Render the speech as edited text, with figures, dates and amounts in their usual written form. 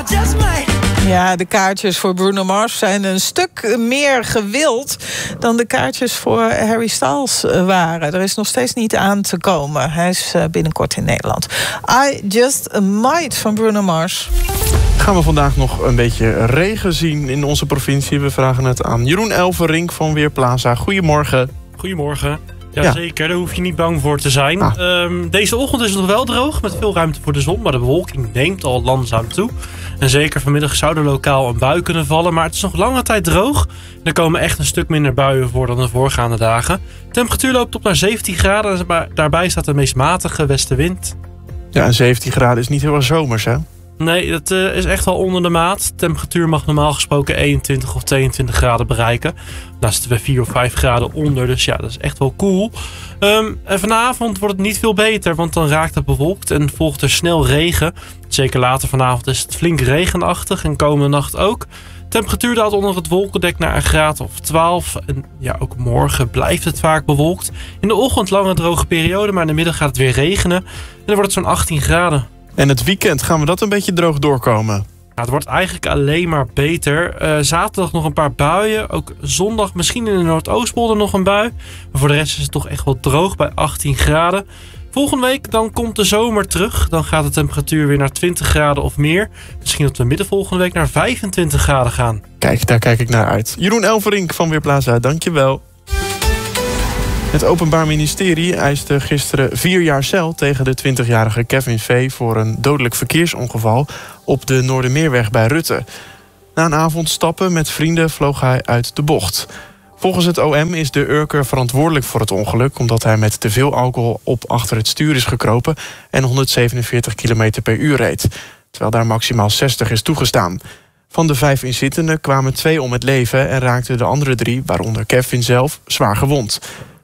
Ja, de kaartjes voor Bruno Mars zijn een stuk meer gewild dan de kaartjes voor Harry Styles waren. Er is nog steeds niet aan te komen. Hij is binnenkort in Nederland. I Just Might van Bruno Mars. Gaan we vandaag nog een beetje regen zien in onze provincie? We vragen het aan Jeroen Elverink van Weerplaza. Goedemorgen. Goedemorgen. Jazeker, daar hoef je niet bang voor te zijn. Deze ochtend is het nog wel droog, met veel ruimte voor de zon. Maar de bewolking neemt al langzaam toe. En zeker vanmiddag zou er lokaal een bui kunnen vallen. Maar het is nog lange tijd droog. Er komen echt een stuk minder buien voor dan de voorgaande dagen. De temperatuur loopt op naar 17 graden. En daarbij staat de meest matige westenwind. Ja, en 17 graden is niet heel erg zomers, hè? Nee, dat is echt wel onder de maat. De temperatuur mag normaal gesproken 21 of 22 graden bereiken. Daar zitten we 4 of 5 graden onder, dus ja, dat is echt wel cool. En vanavond wordt het niet veel beter, want dan raakt het bewolkt en volgt er snel regen. Zeker later vanavond is het flink regenachtig en komende nacht ook. De temperatuur daalt onder het wolkendek naar een graad of 12. En ja, ook morgen blijft het vaak bewolkt. In de ochtend lange droge periode, maar in de middag gaat het weer regenen. En dan wordt het zo'n 18 graden. En het weekend, gaan we dat een beetje droog doorkomen? Nou, het wordt eigenlijk alleen maar beter. Zaterdag nog een paar buien. Ook zondag misschien in de Noordoostpolder nog een bui. Maar voor de rest is het toch echt wel droog bij 18 graden. Volgende week dan komt de zomer terug. Dan gaat de temperatuur weer naar 20 graden of meer. Misschien dat we midden volgende week naar 25 graden gaan. Kijk, daar kijk ik naar uit. Jeroen Elverink van Weerplaza, dankjewel. Het Openbaar Ministerie eiste gisteren 4 jaar cel tegen de 20-jarige Kevin V. voor een dodelijk verkeersongeval op de Noordermeerweg bij Rutte. Na een avond stappen met vrienden vloog hij uit de bocht. Volgens het OM is de Urker verantwoordelijk voor het ongeluk, omdat hij met te veel alcohol op achter het stuur is gekropen en 147 km per uur reed, terwijl daar maximaal 60 is toegestaan. Van de 5 inzittenden kwamen 2 om het leven en raakten de andere 3, waaronder Kevin zelf, zwaar gewond.